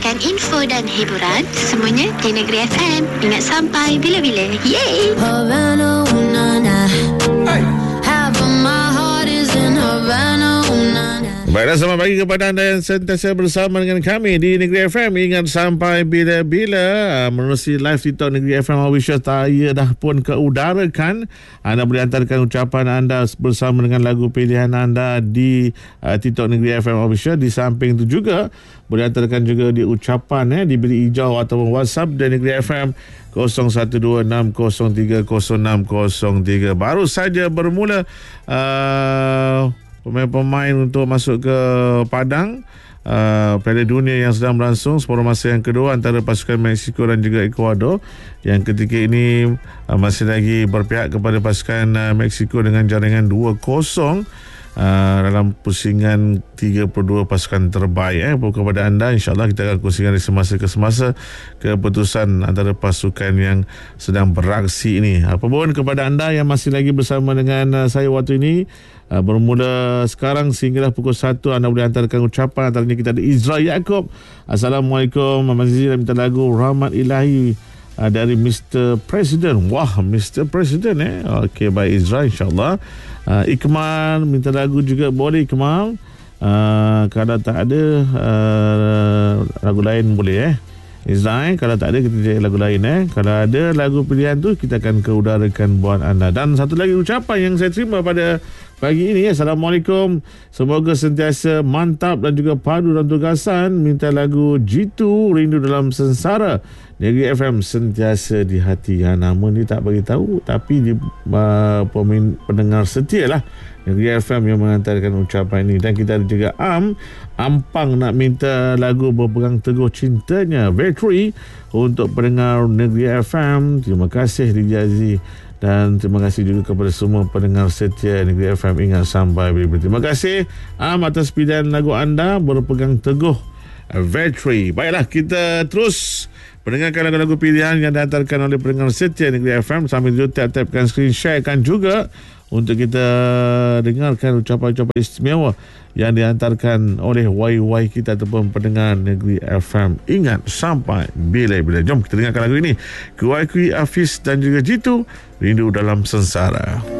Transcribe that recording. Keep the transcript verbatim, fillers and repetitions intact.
dapatkan info dan hiburan semuanya di Negeri F M. Ingat sampai bila-bila. Yeay! Havana, na, na. Hey. Half of my heart is in Havana, na, na. Baiklah, selamat pagi kepada anda yang sentiasa bersama dengan kami di Negeri F M. Ingat sampai bila-bila. Menerusi live TikTok Negeri F M Official, saya dah pun keudarakan. Anda boleh hantarkan ucapan anda bersama dengan lagu pilihan anda di uh, TikTok Negeri F M Official. Di samping itu juga boleh hantarkan juga di ucapan eh, di bilik hijau ataupun WhatsApp di Negeri F M kosong satu dua enam kosong tiga kosong enam kosong tiga. Baru saja bermula uh, pemain-pemain untuk masuk ke padang uh, Piala Dunia yang sedang berlangsung, separuh masa yang kedua antara pasukan Mexico dan juga Ecuador, yang ketika ini uh, masih lagi berpihak kepada pasukan uh, Mexico dengan jaringan dua kosong Uh, dalam pusingan tiga puluh dua pasukan terbaik. eh. Kepada anda, insyaAllah kita akan kongsikan dari semasa ke semasa keputusan antara pasukan yang sedang beraksi ini. Apapun, kepada anda yang masih lagi bersama dengan uh, saya waktu ini, uh, bermula sekarang sehinggalah pukul satu, anda boleh hantarkan ucapan. Antaranya kita ada Izra Yaakob. Assalamualaikum, Muhammad Aziz minta lagu Rahmat Ilahi Uh, dari mister President. Wah, mister President eh. Okey, baik Izra, insyaAllah. Uh, Ikmal minta lagu juga, boleh Ikmal. Uh, kalau tak ada uh, lagu lain boleh eh. Izra, eh? Kalau tak ada kita cari lagu lain eh. Kalau ada lagu pilihan tu, kita akan keudarakan buat anda. Dan satu lagi ucapan yang saya terima pada pagi ini, Assalamualaikum, semoga sentiasa mantap dan juga padu dalam tugasan. Minta lagu Jitu, Rindu Dalam Sengsara. Negeri F M sentiasa di hati. Ha, nama ni tak bagi tahu, tapi di, uh, pemin, pendengar setia lah Negeri F M yang mengantarkan ucapan ini. Dan kita ada juga Am Ampang nak minta lagu Berpegang Teguh Cintanya, Vetri, untuk pendengar Negeri F M. Terima kasih D J Aziz. Dan terima kasih juga kepada semua pendengar setia Negeri F M. Ingat sampai bila. Terima kasih Am atas pilihan lagu anda, Berpegang Teguh, Vetri. Baiklah, kita terus mendengarkan lagu-lagu pilihan yang dihantarkan oleh pendengar setia Negeri F M. Sambil itu tap-tapkan screen, sharekan juga untuk kita dengarkan ucapan-ucapan istimewa yang dihantarkan oleh Y Y kita ataupun pendengar Negeri F M. Ingat sampai bila-bila. Jom kita dengarkan lagu ini. Kuai Kui Hafiz dan juga Jitu, Rindu Dalam Sengsara.